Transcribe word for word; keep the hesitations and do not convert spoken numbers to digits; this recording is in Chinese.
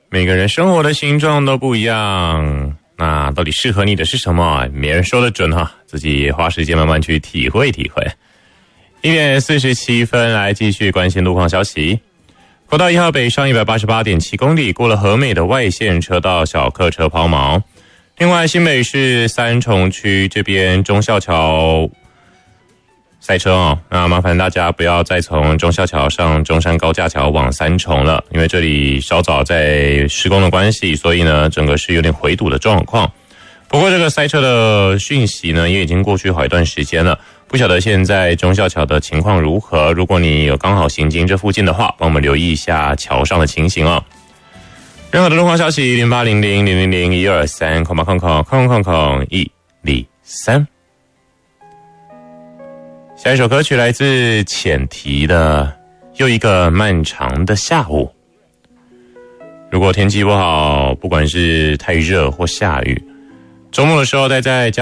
每个人生活的形状都不一样，那到底适合你的是什么？没人说得准哈，自己花时间慢慢去体会体会。一点四十七分，来继续关心路况消息。国道一号北上 一百八十八点七 公里，过了和美的外线车道，小客车抛锚。另外，新北市三重区这边忠孝桥塞车哦，那麻烦大家不要再从忠孝桥上中山高架桥往三重了，因为这里稍早在施工的关系，所以呢，整个是有点回堵的状况。不过这个塞车的讯息呢，也已经过去好一段时间了，不晓得现在忠孝桥的情况如何。如果你有刚好行经这附近的话，帮我们留意一下桥上的情形哦。任何的路况消息，零八零零零零零一二三空八空空空空空一零三。下一首歌曲来自浅提的《又一个漫长的下午》。如果天气不好，不管是太热或下雨，周末的时候待在家